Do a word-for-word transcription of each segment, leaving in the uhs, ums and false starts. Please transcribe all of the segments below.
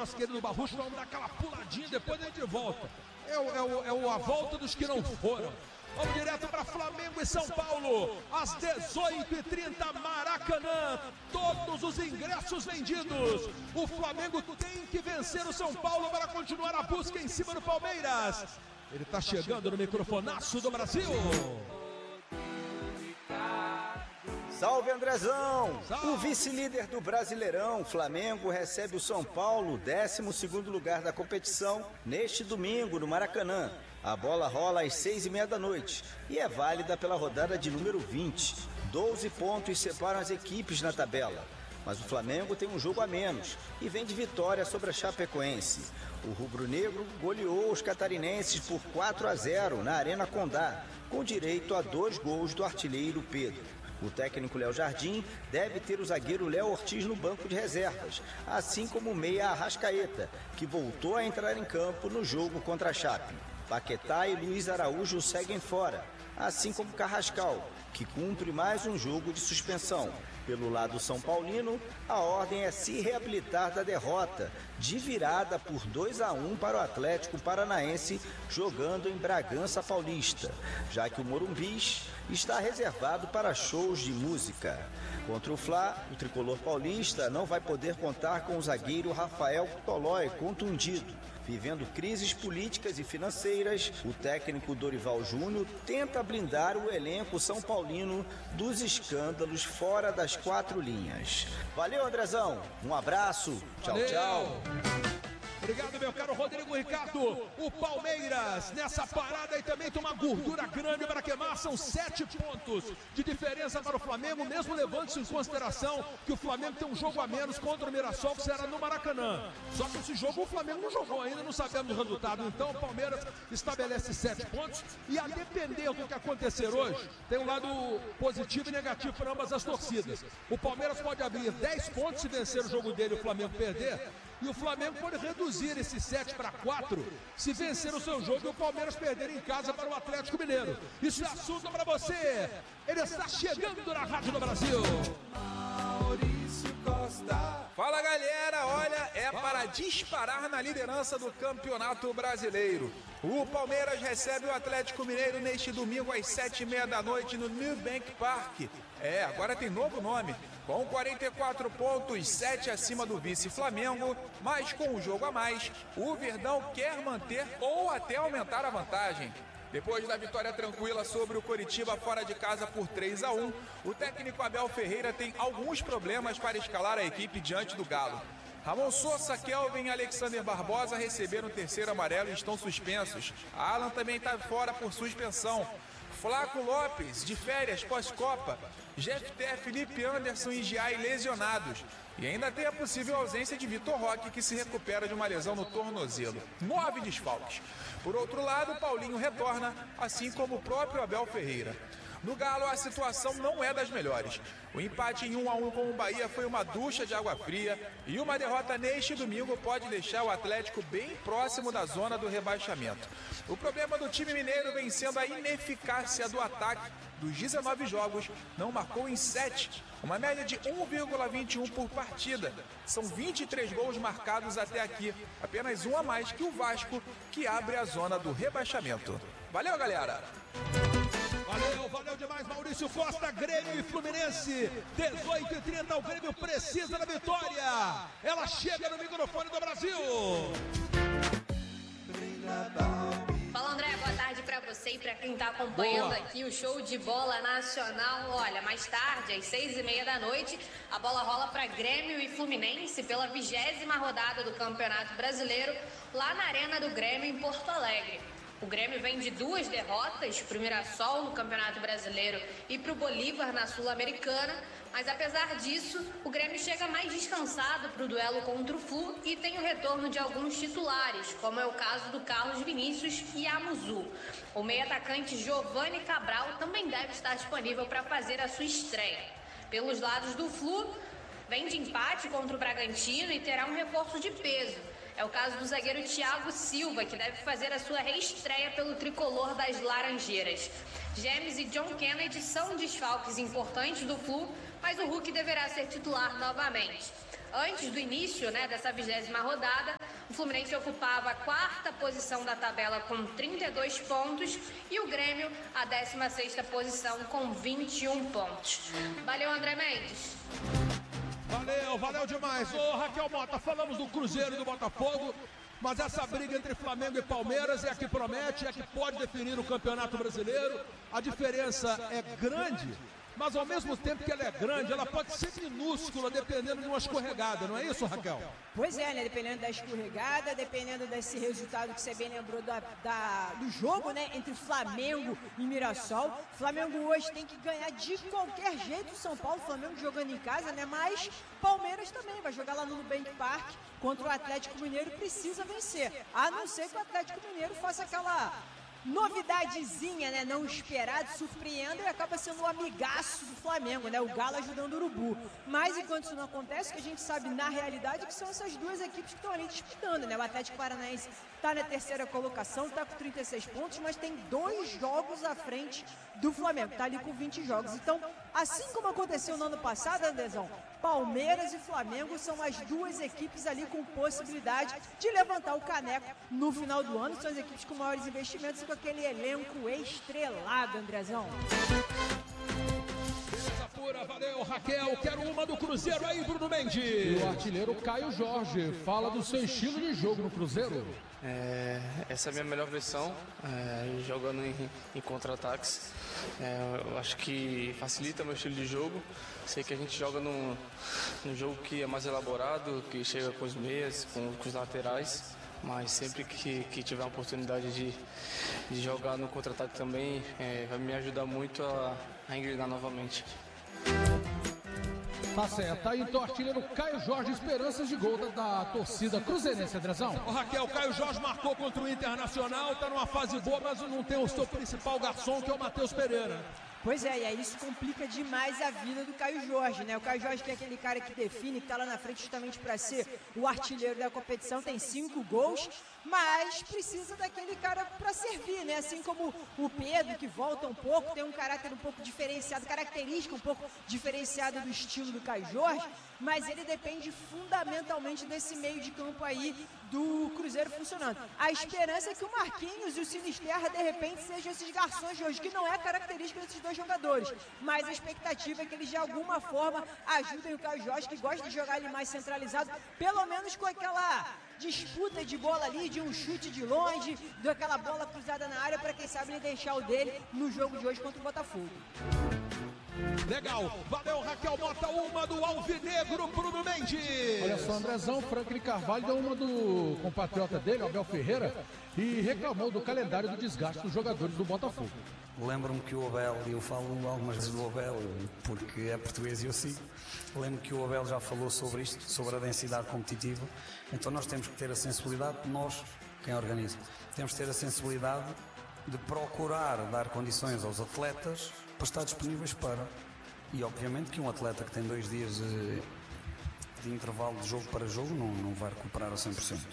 nosso querido Barrucho. Vamos dar aquela puladinha, depois a gente volta. É, o, é, o, é o, a volta dos que não foram. Vamos direto para Flamengo e São Paulo, às dezoito e trinta, Maracanã. Todos os ingressos vendidos. O Flamengo tem que vencer o São Paulo para continuar a busca em cima do Palmeiras. Ele está chegando no microfonaço do Brasil. Salve, Andrezão! Salve. O vice-líder do Brasileirão, Flamengo, recebe o São Paulo, décimo segundo lugar da competição, neste domingo, no Maracanã. A bola rola às seis e meia da noite e é válida pela rodada de número vinte. doze pontos separam as equipes na tabela. Mas o Flamengo tem um jogo a menos e vem de vitória sobre a Chapecoense. O rubro-negro goleou os catarinenses por quatro a zero na Arena Condá, com direito a dois gols do artilheiro Pedro. O técnico Léo Jardim deve ter o zagueiro Léo Ortiz no banco de reservas, assim como o meia Arrascaeta, que voltou a entrar em campo no jogo contra a Chape. Paquetá e Luiz Araújo seguem fora, assim como Carrascal, que cumpre mais um jogo de suspensão. Pelo lado são paulino, a ordem é se reabilitar da derrota, de virada por dois a um para o Atlético Paranaense, jogando em Bragança Paulista, já que o Morumbis está reservado para shows de música. Contra o Fla, o tricolor paulista não vai poder contar com o zagueiro Rafael Tolói, contundido. Vivendo crises políticas e financeiras, o técnico Dorival Júnior tenta blindar o elenco são paulino dos escândalos fora das quatro linhas. Valeu, Andrezão. Um abraço. Tchau, Valeu. tchau. Obrigado, meu caro Rodrigo Ricardo. O Palmeiras nessa parada e também tem uma gordura grande para queimar. São sete pontos de diferença para o Flamengo, mesmo levando-se em consideração que o Flamengo tem um jogo a menos contra o Mirassol, que será no Maracanã. Só que esse jogo o Flamengo não jogou ainda, não sabemos o resultado. Então o Palmeiras estabelece sete pontos e, a depender do que acontecer hoje, tem um lado positivo e negativo para ambas as torcidas. O Palmeiras pode abrir dez pontos se vencer o jogo dele e o Flamengo perder, e o Flamengo pode reduzir esse sete para quatro se vencer o seu jogo e o Palmeiras perder em casa para o Atlético Mineiro. Isso é assunto para você. Ele está chegando na Rádio do Brasil. Fala, galera, olha, é para disparar na liderança do Campeonato Brasileiro. O Palmeiras recebe o Atlético Mineiro neste domingo às sete e meia da noite no Nubank Park. É, agora tem novo nome. Com quarenta e quatro pontos, sete acima do vice Flamengo, mas com um jogo a mais, o Verdão quer manter ou até aumentar a vantagem. Depois da vitória tranquila sobre o Coritiba fora de casa por três a um, o técnico Abel Ferreira tem alguns problemas para escalar a equipe diante do Galo. Ramon Sousa, Kelvin e Alexander Barbosa receberam o terceiro amarelo e estão suspensos. Alan também está fora por suspensão. Flaco Lopes, de férias pós-Copa. Jefté, Felipe Anderson e Giai lesionados. E ainda tem a possível ausência de Vitor Roque, que se recupera de uma lesão no tornozelo. Nove desfalques. Por outro lado, Paulinho retorna, assim como o próprio Abel Ferreira. No Galo, a situação não é das melhores. O empate em um a um com o Bahia foi uma ducha de água fria e uma derrota neste domingo pode deixar o Atlético bem próximo da zona do rebaixamento. O problema do time mineiro vem sendo a ineficácia do ataque. Dos dezenove jogos, não marcou em sete, uma média de um vírgula vinte e um por partida. São vinte e três gols marcados até aqui, apenas um a mais que o Vasco, que abre a zona do rebaixamento. Valeu, galera! Valeu, valeu demais, Maurício Costa. Grêmio e Fluminense, dezoito e trinta, o Grêmio precisa da vitória. Ela chega no microfone do Brasil. Fala, André, boa tarde pra você e pra quem tá acompanhando Boa. aqui o show de bola nacional. Olha, mais tarde, às seis e meia da noite, a bola rola pra Grêmio e Fluminense pela vigésima rodada do Campeonato Brasileiro, lá na Arena do Grêmio, em Porto Alegre. O Grêmio vem de duas derrotas para o Mirassol no Campeonato Brasileiro e para o Bolívar na Sul-Americana, mas apesar disso, o Grêmio chega mais descansado para o duelo contra o Flu e tem o retorno de alguns titulares, como é o caso do Carlos Vinícius e Amuzu. O meio-atacante Giovani Cabral também deve estar disponível para fazer a sua estreia. Pelos lados do Flu, vem de empate contra o Bragantino e terá um reforço de peso. É o caso do zagueiro Thiago Silva, que deve fazer a sua reestreia pelo tricolor das Laranjeiras. James e John Kennedy são desfalques importantes do Flu, mas o Hulk deverá ser titular novamente. Antes do início, né, dessa vigésima rodada, o Fluminense ocupava a quarta posição da tabela com trinta e dois pontos e o Grêmio a décima sexta posição com vinte e um pontos. Valeu, André Mendes. Valeu, valeu demais. Ô, Raquel Mota, falamos do Cruzeiro e do Botafogo, mas essa briga entre Flamengo e Palmeiras é a que promete, é a que pode definir o Campeonato Brasileiro. A diferença é grande, mas ao mesmo tempo que ela é grande, ela pode ser minúscula, dependendo de uma escorregada, não é isso, Raquel? Pois é, né? Dependendo da escorregada, dependendo desse resultado que você bem lembrou da, da, do jogo, né? Entre Flamengo e Mirassol. Flamengo hoje tem que ganhar de qualquer jeito o São Paulo, Flamengo jogando em casa, né? Mas Palmeiras também vai jogar lá no Nubank Park contra o Atlético Mineiro, precisa vencer. A não ser que o Atlético Mineiro faça aquela novidadezinha, né, não esperado, surpreenda e acaba sendo um amigaço do Flamengo, né, o Galo ajudando o Urubu. Mas enquanto isso não acontece, o que a gente sabe na realidade é que são essas duas equipes que estão ali disputando, né, o Atlético Paranaense está na terceira colocação, está com trinta e seis pontos, mas tem dois jogos à frente do Flamengo, está ali com vinte jogos. Então, assim como aconteceu no ano passado, Andrezão, Palmeiras e Flamengo são as duas equipes ali com possibilidade de levantar o caneco no final do ano, são as equipes com maiores investimentos e com aquele elenco estrelado, Andrezão. Beleza pura, valeu, Raquel. Quero uma do Cruzeiro aí, Bruno Mendes. E o artilheiro Caio Jorge fala do seu estilo de jogo no Cruzeiro. É, essa é a minha melhor versão, é, jogando em, em contra-ataques. É, eu acho que facilita meu estilo de jogo. Sei que a gente joga num, num jogo que é mais elaborado, que chega com os meias, com, com os laterais. Mas sempre que, que tiver a oportunidade de, de jogar no contra-ataque também, é, vai me ajudar muito a, a engrenar novamente. Tá certo, aí então o artilheiro Caio Jorge, esperanças de gol da, da torcida cruzeirense, Andrezão. O Raquel, Caio Jorge marcou contra o Internacional, tá numa fase boa, mas não tem o seu principal garçom, que é o Matheus Pereira. Pois é, e aí isso complica demais a vida do Caio Jorge, né? O Caio Jorge, que é aquele cara que define, que tá lá na frente justamente para ser o artilheiro da competição, tem cinco gols, mas precisa daquele cara para servir, né? Assim como o Pedro, que volta um pouco, tem um caráter um pouco diferenciado, característica um pouco diferenciada do estilo do Caio Jorge, mas ele depende fundamentalmente desse meio de campo aí do Cruzeiro funcionando. A esperança é que o Marquinhos e o Sinisterra, de repente, sejam esses garçons de hoje, que não é característica desses dois jogadores, mas a expectativa é que eles de alguma forma ajudem o Caio Jorge, que gosta de jogar ele mais centralizado, pelo menos com aquela disputa de bola ali, de um chute de longe, daquela bola cruzada na área, para quem sabe ele deixar o dele no jogo de hoje contra o Botafogo. Legal, valeu, Raquel Mota, uma do Alvinegro, Bruno Mendes. Olha só, Andrezão, Franklin Carvalho deu uma do compatriota dele, Abel Ferreira, e reclamou do calendário do desgaste dos jogadores do Botafogo. Lembro-me que o Abel, e eu falo algumas vezes do Abel, porque é português e eu sigo, lembro que o Abel já falou sobre isto, sobre a densidade competitiva, então nós temos que ter a sensibilidade, nós, quem organiza, temos que ter a sensibilidade de procurar dar condições aos atletas para estar disponíveis para. E obviamente que um atleta que tem dois dias de, de intervalo de jogo para jogo não, não vai recuperar a cem por cento.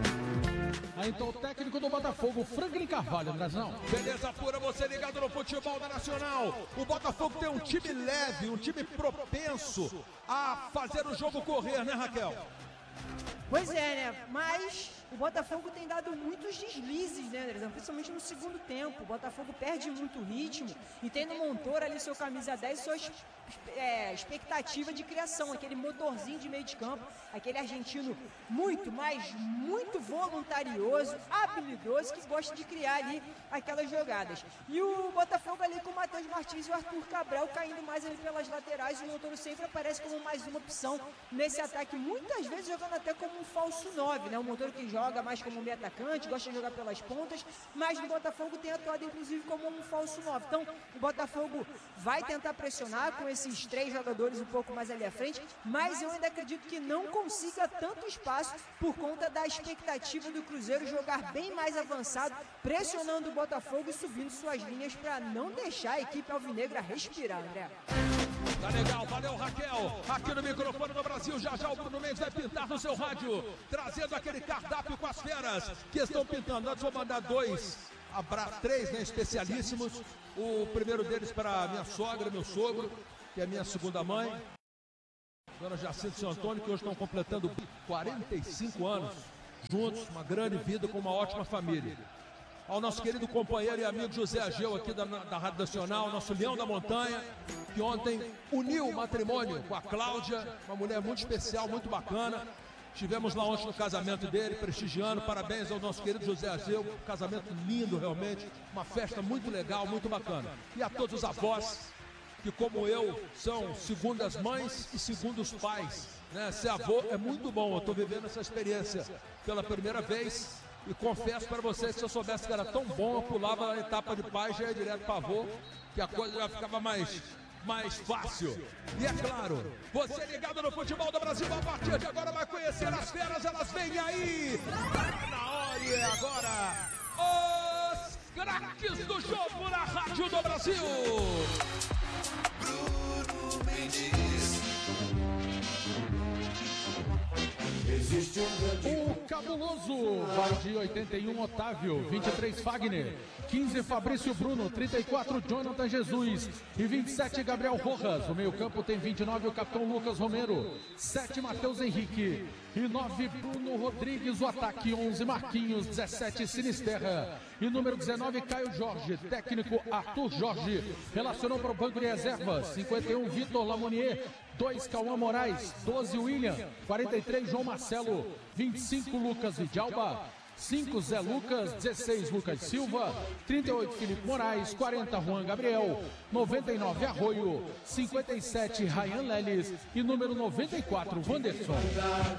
Aí então o técnico do Botafogo, Franklin Carvalho, Andrezão. Beleza pura, você ligado no futebol da Nacional. O Botafogo tem um time leve, um time propenso a fazer o jogo correr, né, Raquel? Pois é, né? Mas o Botafogo tem dado muitos deslizes, né, Andrezão? Principalmente no segundo tempo. O Botafogo perde muito ritmo e tem no Montoura ali seu camisa dez, sua é, expectativa de criação, aquele motorzinho de meio de campo, aquele argentino muito, mas muito voluntarioso, habilidoso, que gosta de criar ali aquelas jogadas. E o Botafogo ali com o Matheus Martins e o Arthur Cabral caindo mais ali pelas laterais, o Montoura sempre aparece como mais uma opção nesse ataque, muitas vezes jogando até como um falso nove, né? O Montoura que joga mais como um meio atacante, gosta de jogar pelas pontas, mas no Botafogo tem atuado inclusive como um falso nove. Então o Botafogo vai tentar pressionar com esses três jogadores um pouco mais ali à frente, mas eu ainda acredito que não consiga tanto espaço por conta da expectativa do Cruzeiro jogar bem mais avançado, pressionando o Botafogo e subindo suas linhas para não deixar a equipe alvinegra respirar, André. Tá legal, valeu, Raquel. Aqui no microfone do Brasil, já já o Bruno Mendes vai pintar no seu rádio, trazendo aquele cardápio com as feras que estão pintando. Nós vamos mandar dois, abra, três, né, especialíssimos. O primeiro deles para minha sogra, meu sogro, que é minha segunda mãe. Dona Jacinto e seu Antônio, que hoje estão completando quarenta e cinco anos juntos, uma grande vida com uma ótima família. Ao nosso querido companheiro e amigo José Ageu aqui da, da Rádio Nacional, nosso Leão da Montanha, que ontem uniu o matrimônio com a Cláudia, uma mulher muito especial, muito bacana. Estivemos lá ontem no casamento dele, prestigiando. Parabéns ao nosso querido José Ageu, um casamento lindo realmente, uma festa muito legal, muito bacana. E a todos os avós, que como eu, são segundas mães e segundos pais, né? Ser avô é muito bom, eu estou vivendo essa experiência pela primeira vez. E confesso para vocês que se eu soubesse que era tão bom, eu pulava a etapa de pai e já ia direto para avô, que a coisa já ficava mais, mais fácil. E é claro, você ligado no futebol do Brasil, a partir de agora vai conhecer as feras, elas vêm aí. Tá na hora e é agora os craques do jogo na Rádio do Brasil. Bruno Mendes. Existe um o cabuloso vai de oitenta e um Otávio, vinte e três Fagner, quinze Fabrício Bruno, trinta e quatro Jonathan Jesus e vinte e sete Gabriel Rojas. O meio-campo tem vinte e nove o capitão Lucas Romero, sete Matheus Henrique e nove Bruno Rodrigues. O ataque onze Marquinhos, dezessete Sinisterra e número dezenove Caio Jorge. Técnico Arthur Jorge. Relacionou para o banco de reservas cinquenta e um Vitor Lamonier, dois Cauã Moraes, doze William, quarenta e três João Marcelo, vinte e cinco Lucas Vidalba, cinco Zé Lucas, dezesseis Lucas Silva, trinta e oito Felipe Moraes, quarenta Juan Gabriel, noventa e nove Arroio, cinquenta e sete Ryan Leles e número noventa e quatro Wanderson.